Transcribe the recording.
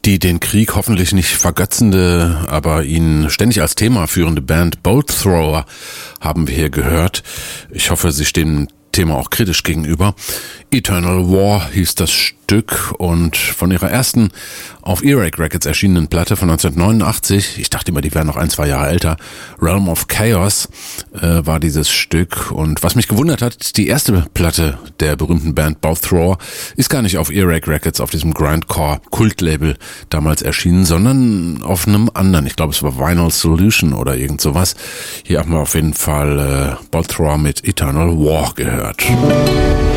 Die den Krieg hoffentlich nicht vergötzende, aber ihn ständig als Thema führende Band Bolt Thrower haben wir hier gehört. Ich hoffe, Sie stehen Thema auch kritisch gegenüber. Eternal War hieß das Stück und von ihrer ersten auf Earache Records erschienenen Platte von 1989, ich dachte immer, die wären noch 1-2 Jahre älter, Realm of Chaos war dieses Stück. Und was mich gewundert hat, die erste Platte der berühmten Band Bolt Thrower ist gar nicht auf Earache Records, auf diesem Grindcore Kultlabel damals erschienen, sondern auf einem anderen, ich glaube es war Vinyl Solution oder irgend sowas. Hier haben wir auf jeden Fall Bolt Thrower mit Eternal War gehört.